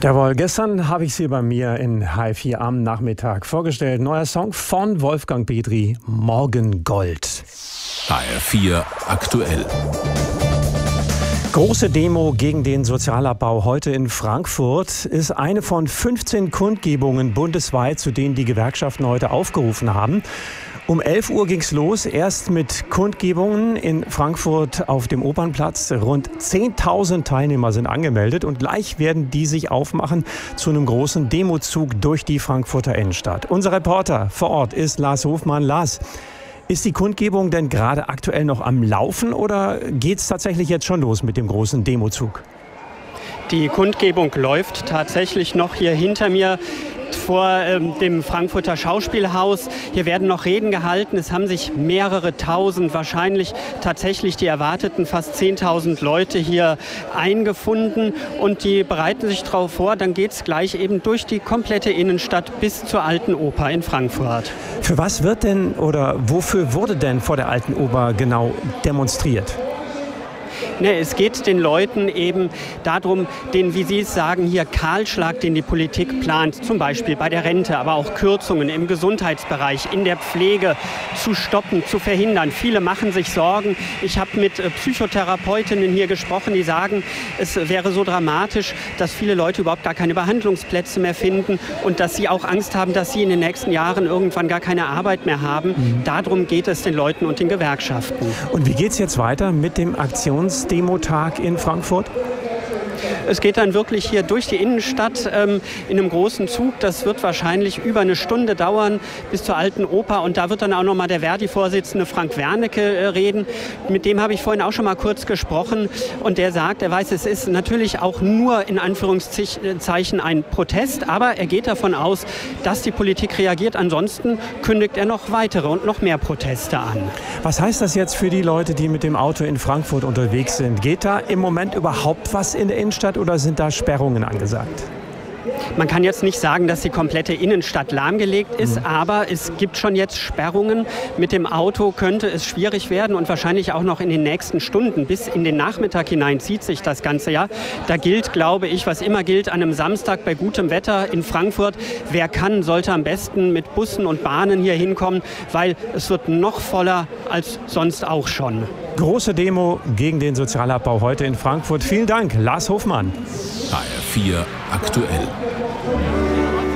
Jawohl, gestern habe ich sie bei mir in H4 am Nachmittag vorgestellt. Neuer Song von Wolfgang Petri, Morgengold. HR4 aktuell. Große Demo gegen den Sozialabbau heute in Frankfurt ist eine von 15 Kundgebungen bundesweit, zu denen die Gewerkschaften heute aufgerufen haben. Um 11 Uhr ging es los, erst mit Kundgebungen in Frankfurt auf dem Opernplatz. Rund 10.000 Teilnehmer sind angemeldet und gleich werden die sich aufmachen zu einem großen Demozug durch die Frankfurter Innenstadt. Unser Reporter vor Ort ist Lars Hofmann. Lars, ist die Kundgebung denn gerade aktuell noch am Laufen oder geht es tatsächlich jetzt schon los mit dem großen Demozug? Die Kundgebung läuft tatsächlich noch hier hinter mir vor dem Frankfurter Schauspielhaus. Hier werden noch Reden gehalten. Es haben sich mehrere tausend, wahrscheinlich tatsächlich die erwarteten fast 10.000 Leute hier eingefunden. Und die bereiten sich darauf vor. Dann geht es gleich eben durch die komplette Innenstadt bis zur Alten Oper in Frankfurt. Für was wird denn oder wofür wurde denn vor der Alten Oper genau demonstriert? Es geht den Leuten eben darum, den, wie Sie es sagen, hier Kahlschlag, den die Politik plant, zum Beispiel bei der Rente, aber auch Kürzungen im Gesundheitsbereich, in der Pflege zu stoppen, zu verhindern. Viele machen sich Sorgen. Ich habe mit Psychotherapeutinnen hier gesprochen, die sagen, es wäre so dramatisch, dass viele Leute überhaupt gar keine Behandlungsplätze mehr finden und dass sie auch Angst haben, dass sie in den nächsten Jahren irgendwann gar keine Arbeit mehr haben. Darum geht es den Leuten und den Gewerkschaften. Und wie geht es jetzt weiter mit dem Aktionsdemotag in Frankfurt? Es geht dann wirklich hier durch die Innenstadt in einem großen Zug. Das wird wahrscheinlich über eine Stunde dauern bis zur Alten Oper. Und da wird dann auch noch mal der Verdi-Vorsitzende Frank Wernicke reden. Mit dem habe ich vorhin auch schon mal kurz gesprochen. Und der sagt, er weiß, es ist natürlich auch nur in Anführungszeichen ein Protest. Aber er geht davon aus, dass die Politik reagiert. Ansonsten kündigt er noch weitere und noch mehr Proteste an. Was heißt das jetzt für die Leute, die mit dem Auto in Frankfurt unterwegs sind? Geht da im Moment überhaupt was in der Innenstadt oder sind da Sperrungen angesagt? Man kann jetzt nicht sagen, dass die komplette Innenstadt lahmgelegt ist, aber es gibt schon jetzt Sperrungen. Mit dem Auto könnte es schwierig werden und wahrscheinlich auch noch in den nächsten Stunden. Bis in den Nachmittag hinein zieht sich das Ganze ja. Da gilt, glaube ich, was immer gilt, an einem Samstag bei gutem Wetter in Frankfurt. Wer kann, sollte am besten mit Bussen und Bahnen hier hinkommen, weil es wird noch voller als sonst auch schon. Große Demo gegen den Sozialabbau heute in Frankfurt. Vielen Dank, Lars Hofmann. HR4 aktuell.